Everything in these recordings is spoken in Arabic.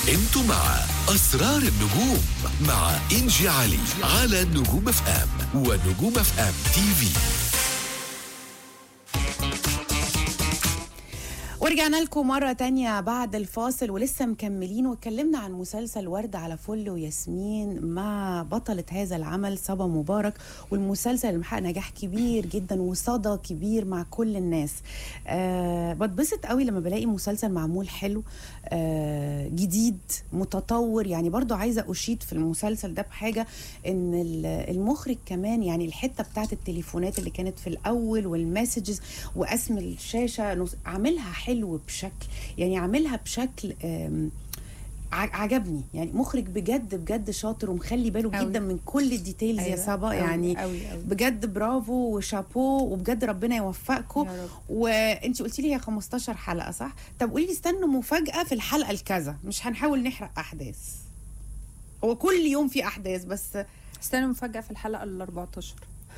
انتوا مع أسرار النجوم مع إنجي علي على نجوم اف ام ونجوم اف ام تي في. ورجعنا لكم مرة تانية بعد الفاصل ولسه مكملين واتكلمنا عن مسلسل ورد على فل وياسمين مع بطلة هذا العمل صبا مبارك، والمسلسل اللي محقق نجاح كبير جدا وصدى كبير مع كل الناس. بتبسط قوي لما بلاقي مسلسل معمول حلو، جديد متطور. يعني برضو عايزة أشيد في المسلسل ده بحاجة، ان المخرج كمان يعني الحتة بتاعت التليفونات اللي كانت في الأول والمسجز واسم الشاشة عاملها حلو بشكل، يعني عاملها بشكل عجبني. يعني مخرج بجد بجد شاطر ومخلي باله أوي جدا من كل الديتيلز. أيوة يا صبا، يعني أوي. بجد برافو وشابو، وبجد ربنا يوفقكم. وانتي قلتي لي هي 15 حلقة صح؟ طب قولي لي استنوا مفاجأة في الحلقة الكذا، مش هنحاول نحرق أحداث، هو كل يوم في أحداث بس استنوا مفاجأة في الحلقة ال 14.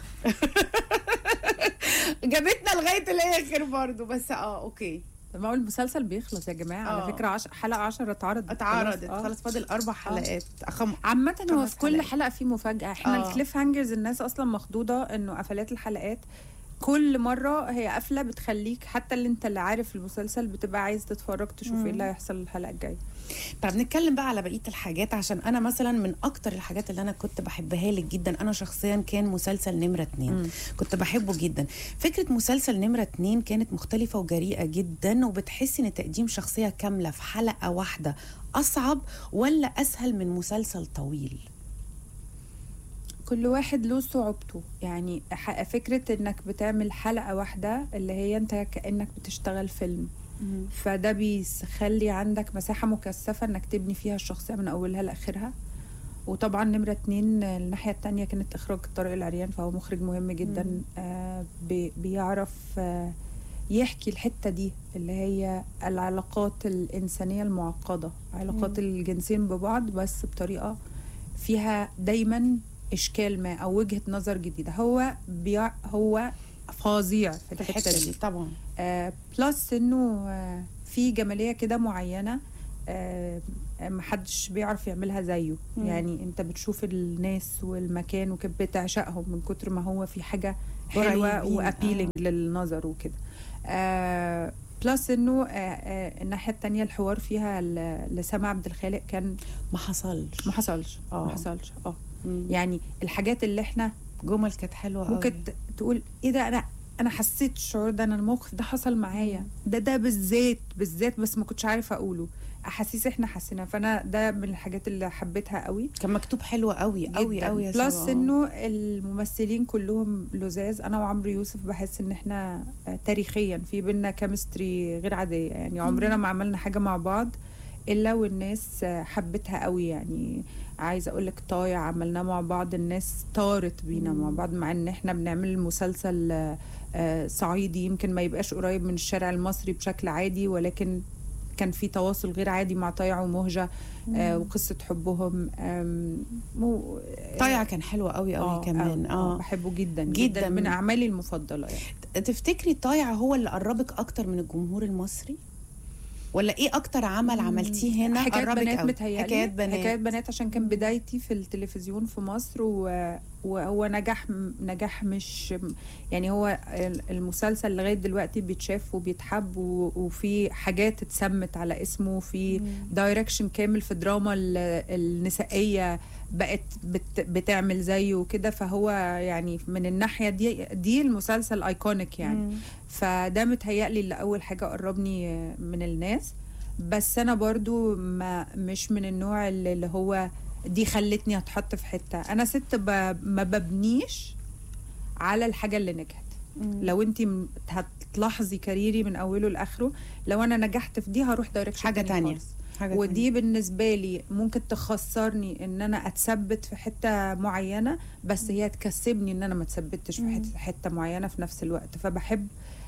جابتنا لغاية الآخر برضو، بس اوكي. ما هو المسلسل بيخلص يا جماعه. على فكره حلقه 10 اتعرضت خلاص فاضل 4 حلقات. عامه هو في كل حلقه في مفاجاه. احنا الكليف هانجرز الناس اصلا مخضوضه انه قفلات الحلقات كل مره هي قفله بتخليك حتى اللي عارف المسلسل بتبقى عايز تتفرج تشوف ايه اللي هيحصل الحلقه الجايه. طب نتكلم بقى على بقيه الحاجات، عشان انا مثلا من اكتر الحاجات اللي انا كنت بحبها لك جدا انا شخصيا كان مسلسل نمرة 2. كنت بحبه جدا. فكره مسلسل نمرة 2 كانت مختلفه وجريئه جدا، وبتحسي ان تقديم شخصيه كامله في حلقه واحده اصعب ولا اسهل من مسلسل طويل؟ كل واحد له صعوبته. يعني فكرة انك بتعمل حلقة واحدة اللي هي انت كأنك بتشتغل فيلم، فده بيخلي عندك مساحة مكثفة انك تبني فيها الشخصية من اولها لاخرها. وطبعا نمرة 2 الناحية التانية كانت اخراج طارق العريان، فهو مخرج مهم جدا. بيعرف يحكي الحتة دي اللي هي العلاقات الإنسانية المعقدة، علاقات الجنسين ببعض بس بطريقة فيها دايما إشكال ما أو وجهة نظر جديدة. هو فظيع في الحتة دي طبعا. بلس إنه في جمالية كده معينة محدش بيعرف يعملها زيه. يعني أنت بتشوف الناس والمكان وكده بتعشقهم من كتر ما هو في حاجة حلوة وأبيلينج للنظر وكده. بلس إنه الناحية التانية الحوار فيها لسما عبد الخالق كان ما حصلش. يعني الحاجات اللي احنا جمل كانت حلوه ممكن تقول ايه ده، انا حسيت الشعور ده، انا الموقف ده حصل معايا، ده بالذات بس ما كنتش عارفه اقوله. احاسيس احنا حسيناها، فانا ده من الحاجات اللي حبيتها قوي. كان مكتوب حلو قوي قوي قوي. بلس انه الممثلين كلهم لزاز. انا وعمرو يوسف بحس ان احنا تاريخيا في بينا كيمستري غير عاديه. يعني عمرنا ما عملنا حاجه مع بعض الا والناس حبتها قوي. يعني عايزه اقول لك طايع عملناه مع بعض، الناس طارت بينا مع بعض، مع ان احنا بنعمل مسلسل صعيدي يمكن ما يبقاش قريب من الشارع المصري بشكل عادي، ولكن كان في تواصل غير عادي مع طايع ومهجة وقصة حبهم. طايع كان حلو قوي قوي كمان. بحبه جدا من أعمالي المفضلة. يعني تفتكري طايع هو اللي قربك أكتر من الجمهور المصري؟ ولا ايه اكتر عمل عملتيه هنا حكايات بنات؟ متهيألي حكايات بنات عشان كان بدايتي في التلفزيون في مصر، وهو نجاح مش يعني هو المسلسل لغايه دلوقتي بيتشاف وبيتحب، وفي حاجات اتسمت على اسمه، في دايركشن كامل في دراما النسائيه بقت بتعمل زيه وكده. فهو يعني من الناحيه دي المسلسل ايكونيك يعني. فده متهيألي اللي اول حاجه قربني من الناس. بس انا برضو مش من النوع اللي هو دي خلتني اتحط في حته. انا ست ما ببنيش على الحاجه اللي نجحت. لو انت هتلاحظي كاريري من اوله لاخره، لو انا نجحت في دي هروح دايركشن حاجه تانية. ودي بالنسبه لي ممكن تخسرني ان انا اتثبت في حته معينه، بس هي تكسبني ان انا ما اتثبتش في حته معينه في نفس الوقت. فبحب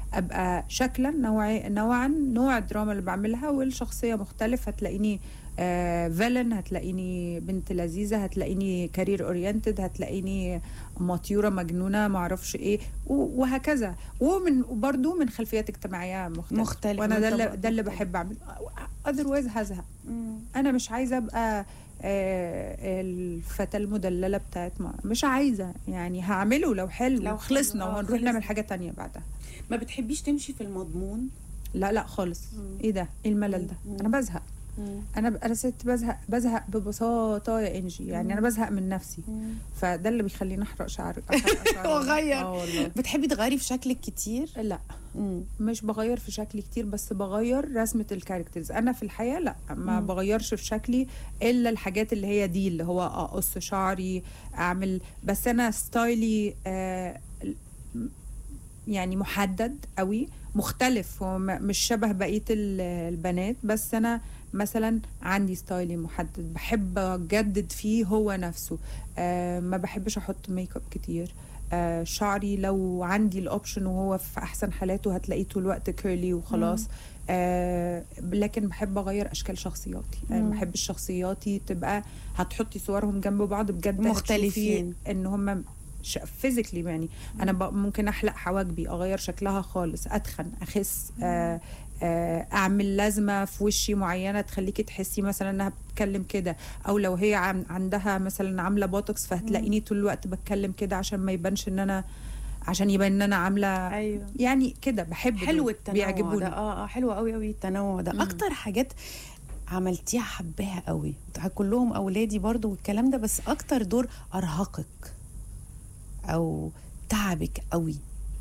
ابقى شكلا نوعا نوع الدراما اللي بعملها والشخصيه مختلف. هتلاقيني فيلن، هتلاقيني بنت لذيذه، هتلاقيني كارير اورينتد، هتلاقيني مطيوره مجنونه معرفش ايه وهكذا. وبرضو من خلفيات اجتماعيه مختلفه. وانا ده اللي بحب اعمله. اذروايز هزهق. انا مش عايزه ابقى الفتاة المدللة بتاعت مش عايزة يعني. هعمله لو حلو لو خلصنا وهنروح نعمل حاجة تانية بعدها. ما بتحبيش تمشي في المضمون؟ لا خالص. ايه ده؟ ايه الملل ده؟ انا بزهق. انا ست بزهق ببساطه يا انجي يعني. انا بزهق من نفسي. فده اللي بيخليني احرق شعري واغير. بتحبي تغيري في شكلك كتير؟ لا مش بغير في شكلي كتير، بس بغير رسمه الكاركترز. انا في الحياه لا ما بغيرش في شكلي الا الحاجات اللي هي دي، اللي هو اقص شعري اعمل. بس انا ستايلي يعني محدد قوي، مختلف، ومش شبه بقيه البنات. بس انا مثلا عندي ستايلي محدد بحب اجدد فيه هو نفسه. ما بحبش احط ميك اب كتير. شعري لو عندي الاوبشن وهو في احسن حالاته هتلاقيه طول الوقت كيرلي وخلاص. لكن بحب اغير اشكال شخصياتي. ما بحبش شخصياتي تبقى هتحطي صورهم جنب بعض بجد مختلفين ان هم فيزيكلي يعني. انا ممكن احلق حواجبي اغير شكلها خالص، اتخن، اخس، اعمل لازمه في وشي معينه تخليكي تحسي مثلا انها بتتكلم كده، او لو هي عندها مثلا عامله بوتوكس فهتلاقيني طول الوقت بتكلم كده عشان ما يبانش ان انا، عشان يبان ان انا عامله. أيوة. يعني كده بحب حلو التنوع بيعجبوني ده. حلو قوي التنوع ده. اكتر حاجات عملتيها حباها قوي؟ كلهم اولادي برضو والكلام ده، بس اكتر دور ارهقك او تعبك قوي؟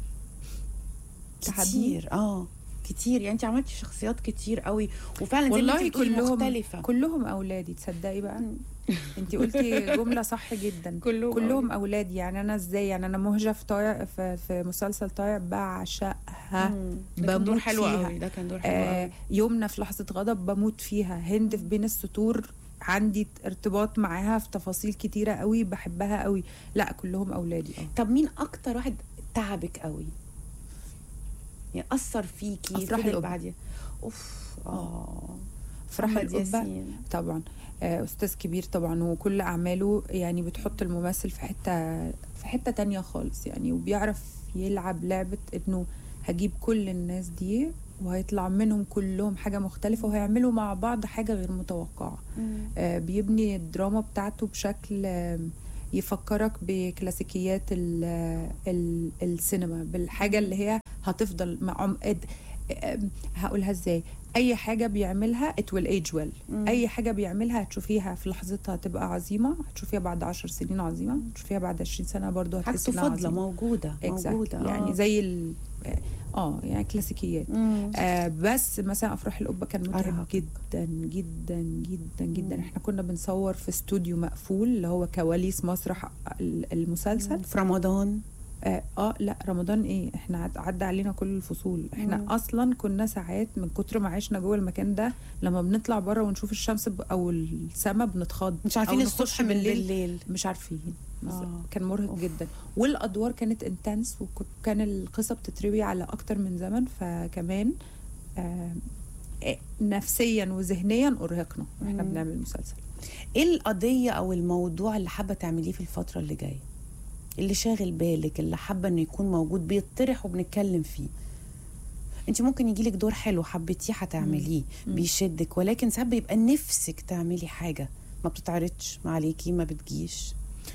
كتير كتير يعني. انت عملتي شخصيات كتير قوي وفعلا زي ما انت بتقولي مختلفه. كلهم اولادي تصدقي بقى. انت قلتي جمله صح جدا. كلهم اولادي يعني. انا ازاي يعني؟ انا مهجة في طايع في مسلسل طايع بعشقها، بموت فيها. ده كان دور حلو قوي. يومنا في لحظه غضب بموت فيها. هند في بين السطور عندي ارتباط معاها في تفاصيل كتيره قوي، بحبها قوي. لا كلهم اولادي. طب مين اكتر واحد تعبك قوي يعني اثر فيكي؟ افراح القبه. افراح القبه طبعا. استاذ كبير طبعا، وكل اعماله يعني بتحط الممثل في حته تانية خالص يعني. وبيعرف يلعب لعبه انه هجيب كل الناس دي وهيطلع منهم كلهم حاجة مختلفة وهيعملوا مع بعض حاجة غير متوقعة. بيبني الدراما بتاعته بشكل يفكرك بكلاسيكيات السينما، بالحاجة اللي هي هتفضل مع هقولها ازاي. اي حاجة بيعملها it will age well. اي حاجة بيعملها هتشوفيها في لحظتها تبقى عظيمة، هتشوفيها بعد 10 سنين عظيمة، هتشوفيها بعد 20 سنة برضو هتحسي انها عظيمة. موجودة يعني زي يعني كلاسيكيات. بس مثلا افراح القبه كان متعب جدا جدا جدا جدا. احنا كنا بنصور في استوديو مقفول اللي هو كواليس مسرح المسلسل في رمضان. لا رمضان ايه، احنا عدى علينا كل الفصول. احنا اصلا كنا ساعات من كتر ما عشنا جوه المكان ده لما بنطلع بره ونشوف الشمس او السما بنتخض، مش عارفين الصبح من بالليل مش عارفين. كان مرهق جدا. والادوار كانت انتنس، وكان القصه بتتروي على اكتر من زمن، فكمان نفسيا وذهنيا ارهقنا احنا بنعمل مسلسل. ايه القضيه او الموضوع اللي حابه تعمليه في الفتره اللي جايه، اللي شاغل بالك، اللي حابه انه يكون موجود بيطرح وبنتكلم فيه؟ انت ممكن يجيلك دور حلو حبيتيه هتعمليه بيشدك، ولكن ساعات بيبقى نفسك تعملي حاجه ما بتتعرضش ما عليكي، ما بتجيش.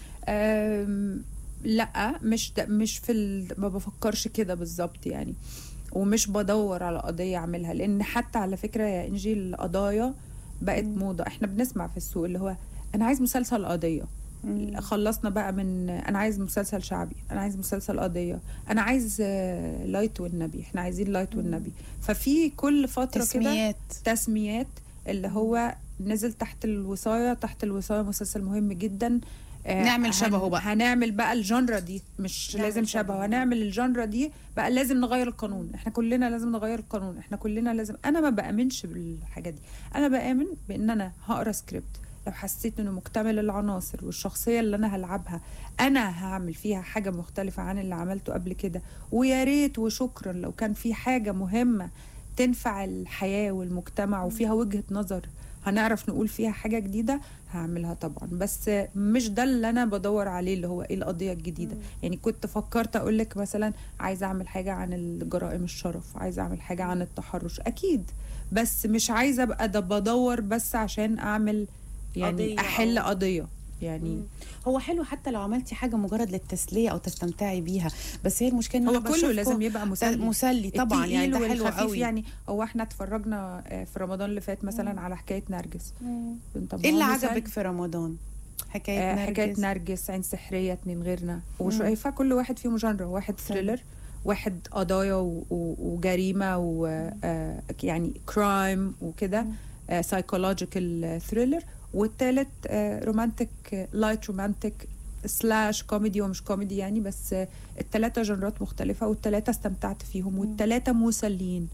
لا مش ما بفكرش كده بالظبط يعني. ومش بدور على قضيه اعملها، لان حتى على فكره يا انجي القضايا بقت موضه. احنا بنسمع في السوق اللي هو انا عايز مسلسل قضيه. خلصنا بقى من انا عايز مسلسل شعبي، انا عايز مسلسل قضيه، انا عايز لايت والنبي، احنا عايزين لايت والنبي. ففي كل فتره كده تسميات اللي هو نزل تحت الوصايه مسلسل مهم جدا. نعمل شبهه بقى، هنعمل بقى الجانرا دي، مش لازم شبهه، هنعمل الجانرا دي بقى. لازم نغير القانون، احنا كلنا لازم نغير القانون، احنا كلنا لازم. انا ما بآمنش بالحاجه دي. انا بآمن بان انا هقرا سكريبت لو حسيت انه مكتمل العناصر والشخصيه اللي انا هلعبها انا هعمل فيها حاجه مختلفه عن اللي عملته قبل كده، ويا ريت وشكرا لو كان في حاجه مهمه تنفع الحياه والمجتمع وفيها وجهه نظر هنعرف نقول فيها حاجه جديده هعملها طبعا. بس مش ده اللي انا بدور عليه اللي هو ايه القضيه الجديده. يعني كنت فكرت اقول لك مثلا عايزه اعمل حاجه عن الجرائم الشرف، عايزه اعمل حاجه عن التحرش اكيد، بس مش عايزه ابقى ده بدور بس عشان اعمل يعني قضية احل أو قضيه يعني. هو حلو حتى لو عملتي حاجه مجرد للتسليه او تستمتعي بيها، بس هي المشكله ان هو أنا كله بشوفكم لازم يبقى مسلي طبعا، يعني ده حلو قوي. يعني هو احنا اتفرجنا في رمضان اللي فات مثلا على حكايه نرجس. ايه اللي عجبك في رمضان؟ حكايه نرجس، حكايه نرجس، عين سحريه، اتنين غيرنا، وشايفه كل واحد فيهم جانرا، واحد ثريلر، واحد قضايا وجريمه يعني كرايم وكده، سايكولوجيكال ثريلر، والثالث رومانتك، لايت رومانتك سلاش كوميدي ومش كوميدي يعني، بس الثلاثه جنرات مختلفه والثلاثه استمتعت فيهم والثلاثه مسليين.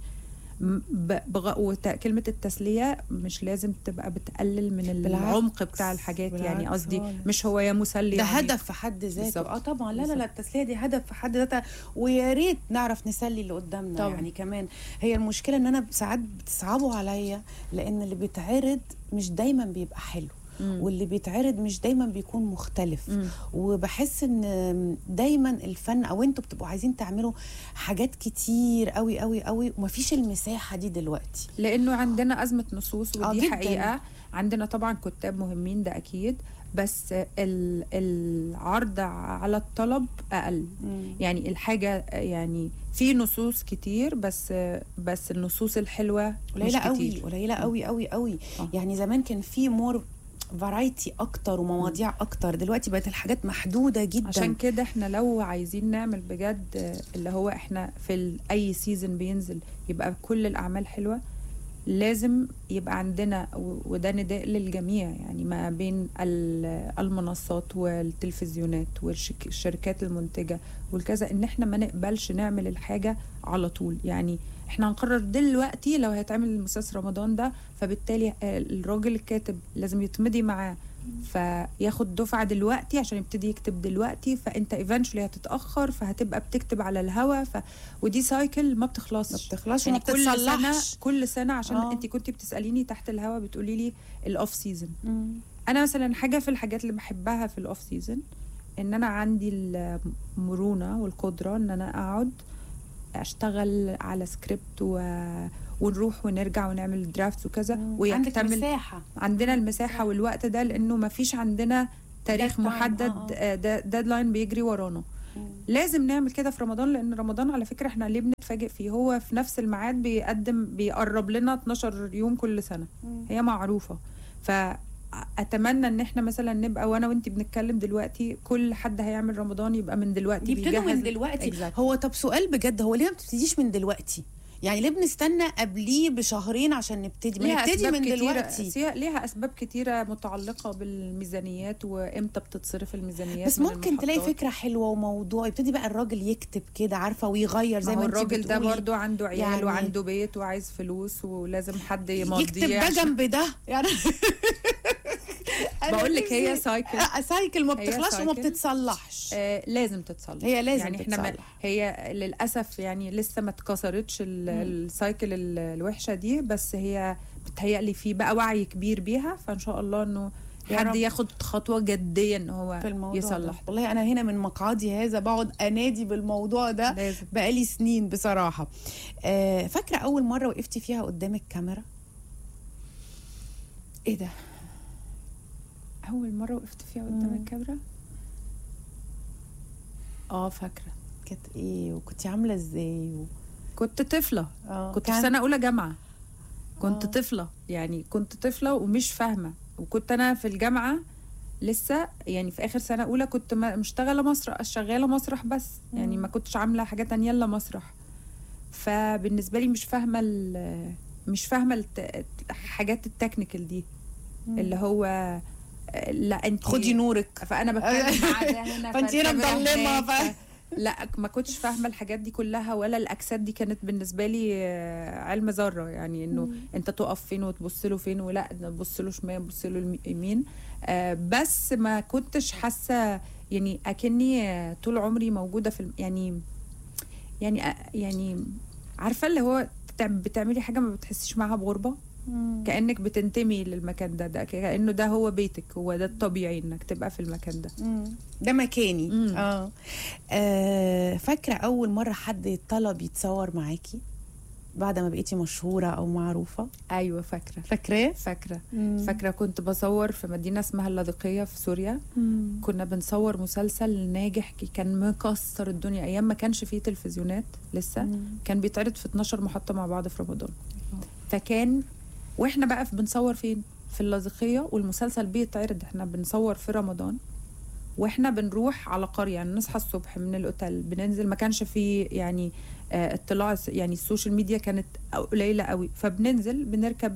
كلمة التسلية مش لازم تبقى بتقلل من العمق بتاع الحاجات، يعني قصدي مش هو يا مسلي ده يعني هدف في حد ذاته. طبعا لا التسلية دي هدف في حد ذاتها، ويا ريت نعرف نسلي اللي قدامنا طبعا. يعني كمان هي المشكلة ان انا ساعات بتصعبوا عليا لان اللي بيتعرض مش دايما بيبقى حلو، واللي بيتعرض مش دايما بيكون مختلف. وبحس ان دايما الفن او انتوا بتبقوا عايزين تعملوا حاجات كتير قوي قوي قوي ومفيش المساحه دي دلوقتي، لانه عندنا ازمه نصوص ودي جداً. حقيقه. عندنا طبعا كتاب مهمين ده اكيد، بس العرض على الطلب اقل. يعني الحاجه يعني في نصوص كتير بس النصوص الحلوه قليله قوي، قليله قوي قوي قوي. يعني زمان كان في مور فرايتي اكتر ومواضيع اكتر، دلوقتي بقت الحاجات محدوده جدا. عشان كده احنا لو عايزين نعمل بجد اللي هو احنا في اي سيزن بينزل يبقى كل الاعمال حلوه، لازم يبقى عندنا، وده نداء للجميع يعني ما بين المنصات والتلفزيونات والشركات المنتجه والكذا، ان احنا ما نقبلش نعمل الحاجه على طول. يعني احنا هنقرر دلوقتي لو هيتعمل مسلسل رمضان ده، فبالتالي الراجل الكاتب لازم يتمضي معاه فياخد دفعه دلوقتي عشان يبتدي يكتب دلوقتي، فانت ايفنتشولي هتتاخر فهتبقى بتكتب على الهوا ودي سايكل ما بتخلصش يعني وما بتتصلحش كل سنه عشان انت كنتي بتساليني تحت الهوا بتقولي لي الاوف سيزون. انا مثلا حاجه في الحاجات اللي بحبها في الاوف سيزون ان انا عندي المرونه والقدره ان انا اقعد اشتغل على سكريبت ونروح ونرجع ونعمل درافتس وكذا ويكتمل. مساحة. عندنا المساحة والوقت ده لأنه ما فيش عندنا تاريخ محدد، ديدلاين بيجري ورانا. لازم نعمل كده في رمضان، لأن رمضان على فكرة احنا ليه بنتفاجئ فيه؟ هو في نفس الميعاد بيقرب لنا 12 يوم كل سنة، هي معروفة. فأتمنى ان احنا مثلا نبقى وانا وانتي بنتكلم دلوقتي كل حد هيعمل رمضان يبقى من دلوقتي بيجهز من دلوقتي. هو طب سؤال بجد، هو ليه ما بتبتديش من دلوقتي؟ يعني ليه بنستنى قبليه بشهرين عشان نبتدي؟ ما نبتدي من دلوقتي. ليها اسباب كتيره متعلقه بالميزانيات وامتى بتتصرف الميزانيات، بس ممكن تلاقي فكره حلوه وموضوع يبتدي بقى الراجل يكتب كده عارفه ويغير زي ما انت بتقولي. الراجل ده برضو عنده عيال يعني وعنده بيت وعايز فلوس ولازم حد يمضيه يكتب ده جنب ده يعني. بقول لك هي سايكل ما بتخلصش وما بتصلحش. لازم تتصلح، هي لازم يعني احنا هي للاسف يعني لسه ما اتكسرتش السايكل الوحشه دي، بس هي بتهيألي في بقى وعي كبير بيها، فان شاء الله انه حد ياخد خطوه جديه ان هو يصلح. والله انا هنا من مقعدي هذا بقعد انادي بالموضوع ده بقالي سنين بصراحه. فاكره اول مره وقفتي فيها قدام الكاميرا؟ ايه ده اول مره وقفت فيها قدام الكاميرا؟ فاكره. كانت ايه وكنتي عامله ازاي كنت طفله. كنت في سنه اولى جامعه. كنت طفله، يعني كنت طفله ومش فاهمه، وكنت انا في الجامعه لسه يعني في اخر سنه اولى، كنت مشتغله مسرح، شغاله مسرح بس يعني ما كنتش عامله حاجه تانية الا مسرح. فبالنسبه لي مش فاهمه الحاجات التكنيكال دي اللي هو لا انت خدي نورك، فانا بتكلم مع ده هنا فانت هنا مظلمه لا ما كنتش فاهمه الحاجات دي كلها، ولا الاجساد دي كانت بالنسبه لي علم ذره، يعني انه انت تقف فين وتبص له فين، ولا تبص له شمال تبص له يمين. بس ما كنتش حاسه يعني اكني طول عمري موجوده في يعني عارفه اللي هو بتعملي حاجه ما بتحسيش معاها بغربه، كأنك بتنتمي للمكان ده كأنه ده هو بيتك، هو ده الطبيعي انك تبقى في المكان ده. ده مكاني. فاكرة أول مرة حد طلب يتصور معاكي بعد ما بقيتي مشهورة أو معروفة؟ أيوة فاكرة كنت بصور في مدينة اسمها اللاذقية في سوريا. كنا بنصور مسلسل ناجح كان مكسر الدنيا، أيام ما كانش فيه تلفزيونات لسه. كان بيتعرض في 12 محطة مع بعض في رمضان. فكان واحنا بقى بنصور فين؟ في اللاذقية، والمسلسل بيتعرض احنا بنصور في رمضان، واحنا بنروح على قرية، يعني نصحى الصبح من الاوتيل بننزل، ما كانش فيه يعني اطلاع، يعني السوشيال ميديا كانت قليلة قوي، فبننزل بنركب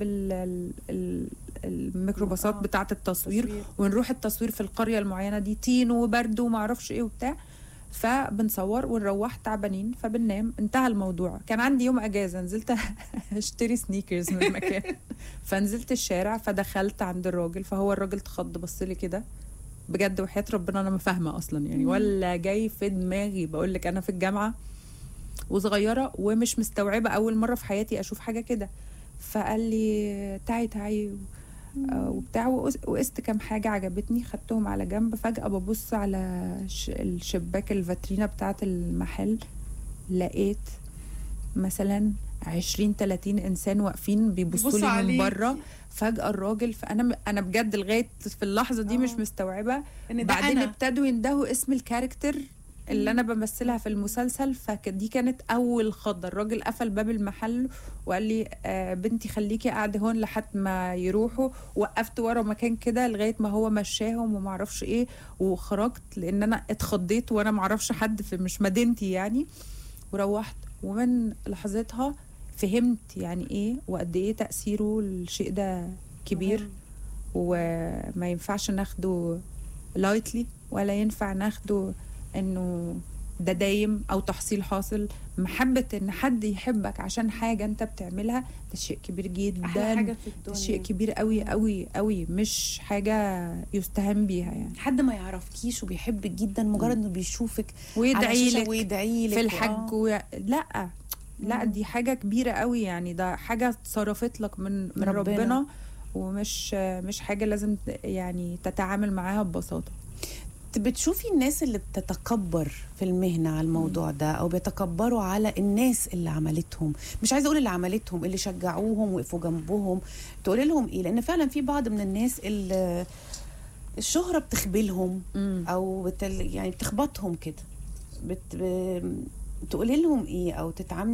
الميكروباصات بتاعة التصوير ونروح التصوير في القرية المعينة دي، طين وبرد وما اعرفش ايه وبتاع، فبنصور ونروح تعبانين فبننام، انتهى الموضوع. كان عندي يوم اجازه، نزلت اشتري سنيكرز من المكان فنزلت الشارع، فدخلت عند الراجل، فهو الراجل اتخض بصلي كده بجد، وحياة ربنا انا ما فاهمه اصلا يعني، ولا جاي في دماغي، بقول لك انا في الجامعه وصغيره ومش مستوعبه اول مره في حياتي اشوف حاجه كده. فقال لي تعي وبتاع، وقست كام حاجه عجبتني، خدتهم على جنب. فجاه ببص على الشباك الفاترينا بتاعه المحل، لقيت مثلا 20-30 انسان واقفين بيبصوا لي من بره. فجاه الراجل، فانا بجد لغايه في اللحظه دي مش مستوعبه. بعدين ابتدوا يندهوا اسم الكاركتر اللي انا بمثلها في المسلسل، فدي كانت اول خضه. الراجل قفل باب المحل وقال لي بنتي خليكي قاعده هون لحد ما يروحوا. وقفت ورا مكان كده لغايه ما هو مشاهم وما اعرفش ايه، وخرجت لان انا اتخضيت وانا ما اعرفش حد في مش مدينتي يعني. وروحت، ومن لحظتها فهمت يعني ايه وقد ايه تأثيره الشيء ده كبير، وما ينفعش ناخده لايتلي، ولا ينفع ناخده انه ده دايم او تحصيل حاصل. محبة ان حد يحبك عشان حاجة انت بتعملها، ده شيء كبير جدا، احلى حاجة في الدنيا، ده شيء كبير قوي قوي قوي، مش حاجة يستهان بيها يعني. حد ما يعرفكيش وبيحبك جدا، مجرد انه بيشوفك ويدعي لك في الحج لا دي حاجة كبيرة قوي يعني، ده حاجة صرفت لك من ربنا، ومش حاجة لازم يعني تتعامل معاها ببساطة. بتشوفي الناس اللي بتتكبر في المهنة على الموضوع ده، أو بيتكبروا على الناس اللي عملتهم، مش عايزة أقول اللي عملتهم، اللي شجعوهم وقفوا جنبهم، تقولي لهم إيه؟ لأن فعلا في بعض من الناس اللي الشهرة بتخبلهم أو يعني بتخبطهم كده، تقولي لهم إيه أو تتعاملي